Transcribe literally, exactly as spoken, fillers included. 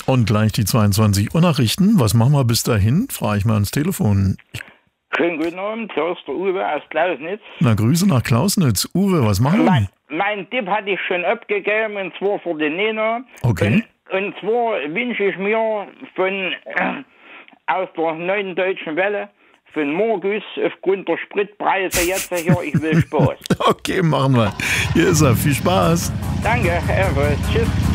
Und gleich die zweiundzwanzig Uhr Nachrichten. Was machen wir bis dahin? Frage ich mal ans Telefon. Schönen guten Abend, hier ist der Uwe aus Klausnitz. Na, Grüße nach Klausnitz. Uwe, was machen wir? Mein, mein Tipp hatte ich schon abgegeben, und zwar für den Nena. Okay. Und, und zwar wünsche ich mir von äh, aus der neuen deutschen Welle, von Morgus, aufgrund der Spritpreise jetzt hier, ich will Spaß. Okay, machen wir. Hier ist er. Viel Spaß. Danke, Herr Tschüss.